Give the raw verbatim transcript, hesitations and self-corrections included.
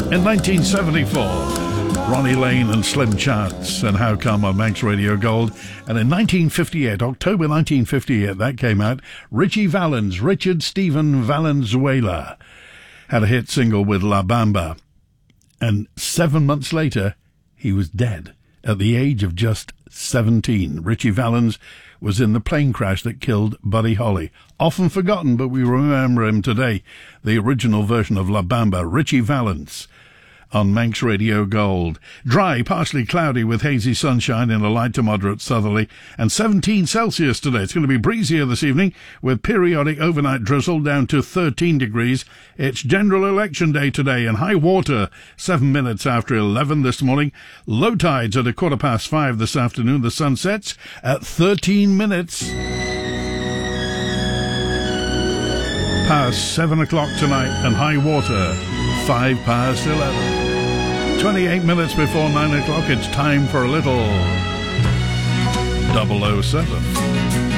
In nineteen seventy-four, Ronnie Lane and Slim Chance and How Come on Manx Radio Gold. And in nineteen fifty-eight, October nineteen fifty-eight, that came out, Richie Valens, Richard Stephen Valenzuela, had a hit single with La Bamba. And seven months later, he was dead at the age of just seventeen. Richie Valens was in the plane crash that killed Buddy Holly. Often forgotten, but we remember him today. The original version of La Bamba, Richie Valens, on Manx Radio Gold. Dry, partially cloudy with hazy sunshine in a light to moderate southerly, and seventeen Celsius today. It's going to be breezier this evening with periodic overnight drizzle down to thirteen degrees. It's general election day today, and high water seven minutes after eleven this morning. Low tides at a quarter past five this afternoon. The sun sets at thirteen minutes past seven o'clock tonight, and high water five past eleven. twenty-eight minutes before nine o'clock, it's time for a little double oh seven.